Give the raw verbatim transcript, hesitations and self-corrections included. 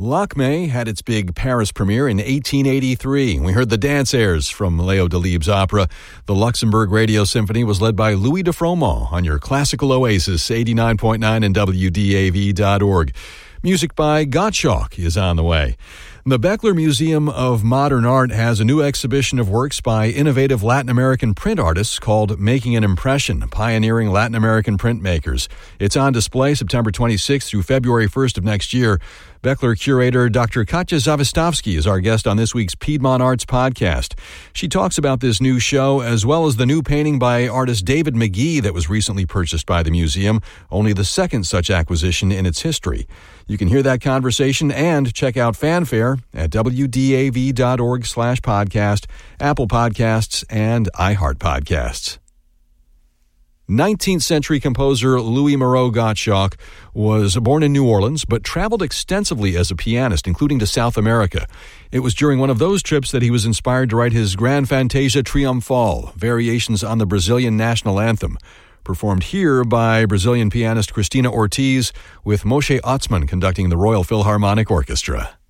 Lakme had its big Paris premiere in eighteen eighty-three. We heard the dance airs from Leo Delibes' opera. The Luxembourg Radio Symphony was led by Louis de Froment on your classical oasis, eighty-nine point nine and W D A V dot org. Music by Gottschalk is on the way. The Beckler Museum of Modern Art has a new exhibition of works by innovative Latin American print artists called Making an Impression, Pioneering Latin American Printmakers. It's on display September twenty-sixth through February first of next year. Beckler curator Doctor Katja Zawistovsky is our guest on this week's Piedmont Arts podcast. She talks about this new show as well as the new painting by artist David McGee that was recently purchased by the museum, only the second such acquisition in its history. You can hear that conversation and check out Fanfare at W D A V dot org slash podcast, Apple Podcasts, and iHeart Podcasts. nineteenth century composer Louis Moreau Gottschalk was born in New Orleans, but traveled extensively as a pianist, including to South America. It was during one of those trips that he was inspired to write his Grand Fantasia Triomphal, variations on the Brazilian national anthem, performed here by Brazilian pianist Cristina Ortiz, with Moshe Otzman conducting the Royal Philharmonic Orchestra.